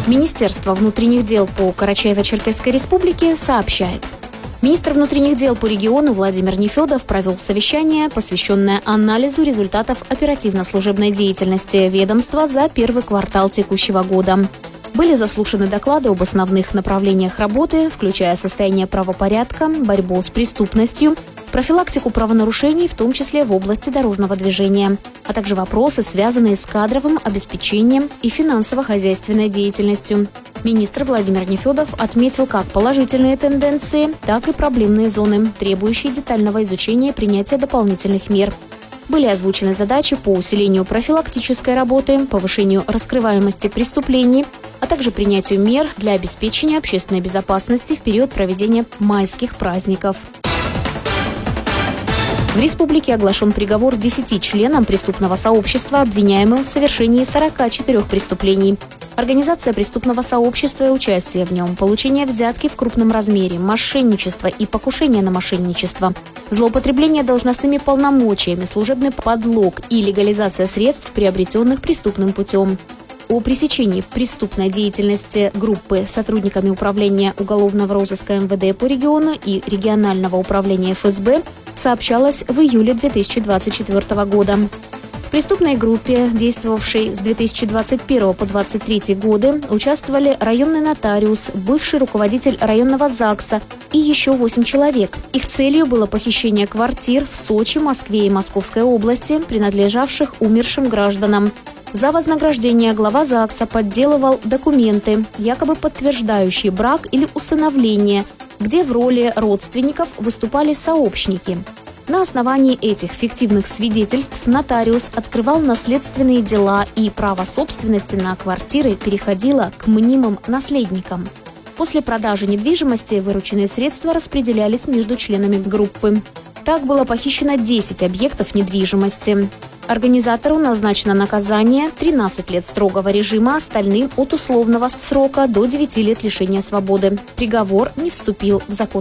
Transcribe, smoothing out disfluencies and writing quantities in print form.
Министерство внутренних дел по Карачаево-Черкесской республике сообщает. Министр внутренних дел по региону Владимир Нефедов провел совещание, посвященное анализу результатов оперативно-служебной деятельности ведомства за первый квартал текущего года. Были заслушаны доклады об основных направлениях работы, включая состояние правопорядка, борьбу с преступностью, профилактику правонарушений, в том числе в области дорожного движения, а также вопросы, связанные с кадровым обеспечением и финансово-хозяйственной деятельностью. Министр Владимир Нефедов отметил как положительные тенденции, так и проблемные зоны, требующие детального изучения и принятия дополнительных мер. Были озвучены задачи по усилению профилактической работы, повышению раскрываемости преступлений, а также принятию мер для обеспечения общественной безопасности в период проведения майских праздников. В республике оглашен приговор 10 членам преступного сообщества, обвиняемым в совершении 44 преступлений. Организация преступного сообщества и участие в нем, получение взятки в крупном размере, мошенничество и покушение на мошенничество, злоупотребление должностными полномочиями, служебный подлог и легализация средств, приобретенных преступным путем. О пресечении преступной деятельности группы сотрудниками Управления уголовного розыска МВД по региону и регионального управления ФСБ сообщалось в июле 2024 года. В преступной группе, действовавшей с 2021 по 2023 годы, участвовали районный нотариус, бывший руководитель районного ЗАГСа и еще 8 человек. Их целью было похищение квартир в Сочи, Москве и Московской области, принадлежавших умершим гражданам. За вознаграждение глава ЗАГСа подделывал документы, якобы подтверждающие брак или усыновление, где в роли родственников выступали сообщники. На основании этих фиктивных свидетельств нотариус открывал наследственные дела, и право собственности на квартиры переходило к мнимым наследникам. После продажи недвижимости вырученные средства распределялись между членами группы. Так было похищено 10 объектов недвижимости. Организатору назначено наказание 13 лет строгого режима, остальным от условного срока до 9 лет лишения свободы. Приговор не вступил в закон.